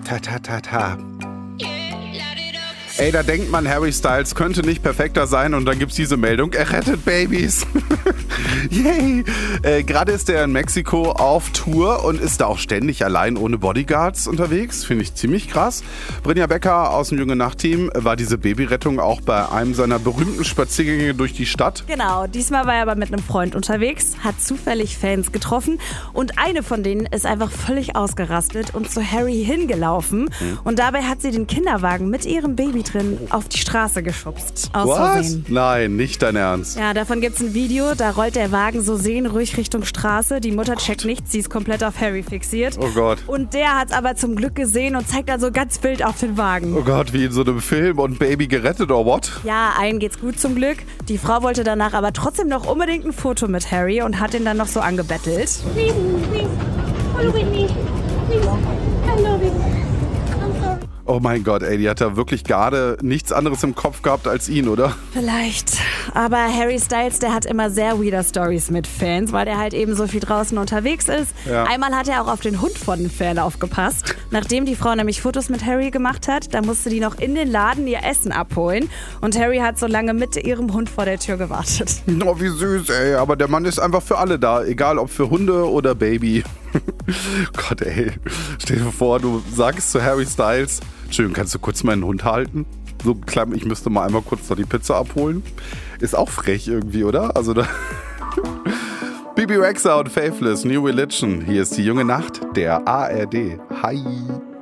Ta, ta, ta, ta. Ey, da denkt man, Harry Styles könnte nicht perfekter sein und dann gibt's diese Meldung, er rettet Babys. Yay! Gerade ist er in Mexiko auf Tour und ist da auch ständig allein ohne Bodyguards unterwegs. Finde ich ziemlich krass. Brinja Becker aus dem Junge Nacht-Team war diese Babyrettung auch bei einem seiner berühmten Spaziergänge durch die Stadt. Genau, diesmal war er aber mit einem Freund unterwegs, hat zufällig Fans getroffen und eine von denen ist einfach völlig ausgerastet und zu Harry hingelaufen. Und dabei hat sie den Kinderwagen mit ihrem Baby drin auf die Straße geschubst. Aus Versehen. Nein, nicht dein Ernst. Ja, davon gibt's ein Video, da rollt der Wagen so seelenruhig Richtung Straße. Die Mutter checkt nichts, sie ist komplett auf Harry fixiert. Oh Gott. Und der hat's aber zum Glück gesehen und zeigt also ganz wild auf den Wagen. Oh Gott, wie in so einem Film und Baby gerettet oder what? Ja, allen geht's gut zum Glück. Die Frau wollte danach aber trotzdem noch unbedingt ein Foto mit Harry und hat ihn dann noch so angebettelt. Please, follow with me. Please, I love you. I'm sorry. Oh mein Gott, ey, die hat da wirklich gerade nichts anderes im Kopf gehabt als ihn, oder? Vielleicht. Aber Harry Styles, der hat immer sehr weirder Stories mit Fans, weil der halt eben so viel draußen unterwegs ist. Ja. Einmal hat er auch auf den Hund von einem Fan aufgepasst. Nachdem die Frau nämlich Fotos mit Harry gemacht hat, da musste die noch in den Laden ihr Essen abholen. Und Harry hat so lange mit ihrem Hund vor der Tür gewartet. Oh, wie süß, ey. Aber der Mann ist einfach für alle da. Egal, ob für Hunde oder Baby. Gott, ey. Stell dir vor, du sagst zu Harry Styles, Entschuldigung, kannst du kurz meinen Hund halten? So klein, ich müsste mal einmal kurz noch die Pizza abholen. Ist auch frech irgendwie, oder? Also da... Bibi Rexha und Faithless, New Religion. Hier ist die junge Nacht der ARD. Hi.